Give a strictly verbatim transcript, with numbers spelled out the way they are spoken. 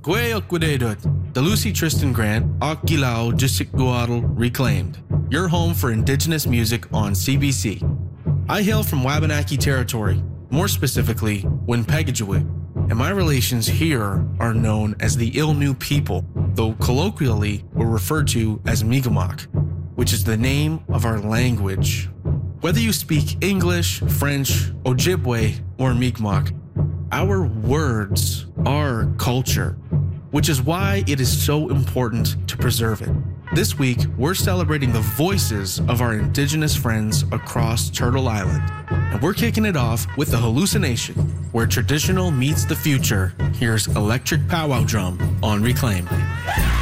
Kwe Okwededut, the Lucy Tristan Grant, Akilao Jisikguadal Reclaimed, your home for Indigenous music on C B C. I hail from Wabanaki territory, more specifically, Winpegajuit, and my relations here are known as the Ilnu people, though colloquially we're referred to as Mi'kmaq, which is the name of our language. Whether you speak English, French, Ojibwe, or Mi'kmaq, our words are culture, which is why it is so important to preserve it. This week, we're celebrating the voices of our Indigenous friends across Turtle Island, and we're kicking it off with the Hallucination, where traditional meets the future. Here's Electric Powwow Drum on Reclaim.